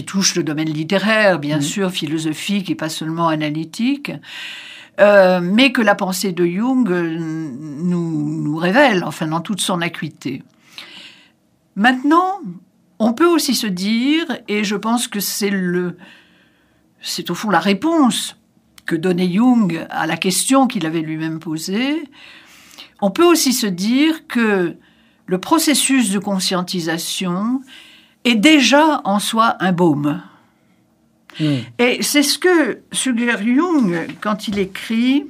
qui touche le domaine littéraire, bien sûr, philosophique et pas seulement analytique, mais que la pensée de Jung nous révèle, enfin, dans toute son acuité. Maintenant, on peut aussi se dire, et je pense que c'est au fond la réponse que donnait Jung à la question qu'il avait lui-même posée, on peut aussi se dire que le processus de conscientisation est déjà en soi un baume. Et c'est ce que suggère Jung quand il écrit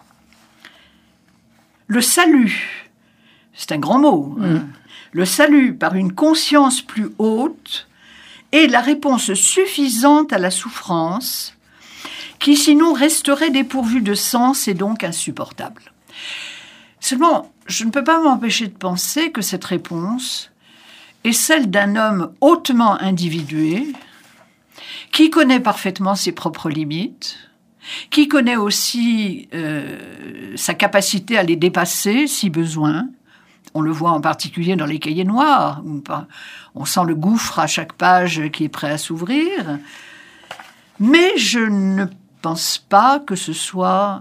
« Le salut », c'est un grand mot, le salut par une conscience plus haute est la réponse suffisante à la souffrance qui sinon resterait dépourvue de sens et donc insupportable. Seulement, je ne peux pas m'empêcher de penser que cette réponse est celle d'un homme hautement individué, qui connaît parfaitement ses propres limites, qui connaît aussi sa capacité à les dépasser si besoin. On le voit en particulier dans les cahiers noirs, où on sent le gouffre à chaque page qui est prêt à s'ouvrir. Mais je ne pense pas que ce soit,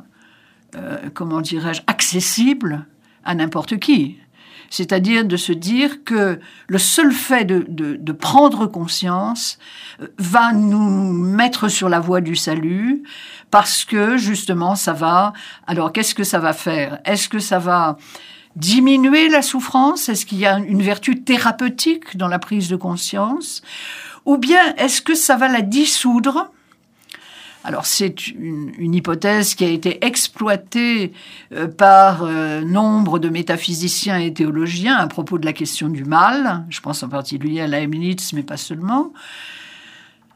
accessible à n'importe qui. C'est-à-dire de se dire que le seul fait de prendre conscience va nous mettre sur la voie du salut, parce que justement ça va... Alors qu'est-ce que ça va faire ? Est-ce que ça va diminuer la souffrance ? Est-ce qu'il y a une vertu thérapeutique dans la prise de conscience ? Ou bien est-ce que ça va la dissoudre ? Alors, c'est une hypothèse qui a été exploitée par nombre de métaphysiciens et théologiens à propos de la question du mal. Je pense en particulier à Leibniz, mais pas seulement. Pourquoi ?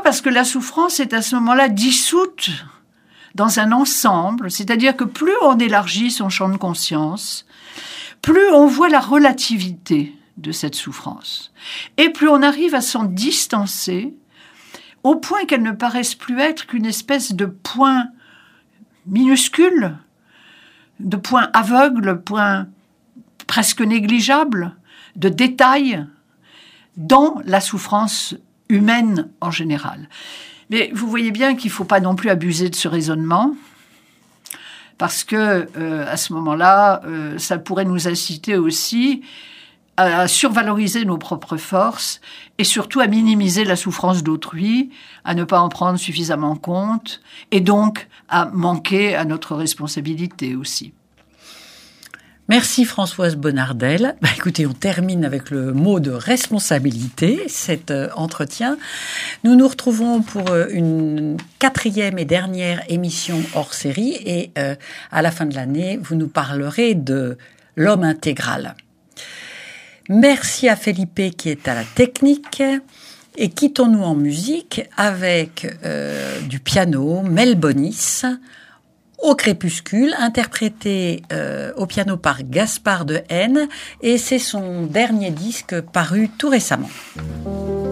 Parce que la souffrance est à ce moment-là dissoute dans un ensemble, c'est-à-dire que plus on élargit son champ de conscience, plus on voit la relativité de cette souffrance. Et plus on arrive à s'en distancer, au point qu'elle ne paraisse plus être qu'une espèce de point minuscule, de point aveugle, point presque négligeable, de détail dans la souffrance humaine en général. Mais vous voyez bien qu'il ne faut pas non plus abuser de ce raisonnement, parce que à ce moment-là, ça pourrait nous inciter aussi à survaloriser nos propres forces et surtout à minimiser la souffrance d'autrui, à ne pas en prendre suffisamment compte et donc à manquer à notre responsabilité aussi. Merci Françoise Bonnardel. Écoutez, on termine avec le mot de responsabilité, cet entretien. Nous nous retrouvons pour une 4e et dernière émission hors série et à la fin de l'année, vous nous parlerez de l'homme intégral. Merci à Felipe qui est à la technique et quittons-nous en musique avec du piano, Mel Bonis, Au crépuscule, interprété au piano par Gaspard de Haine et c'est son dernier disque paru tout récemment.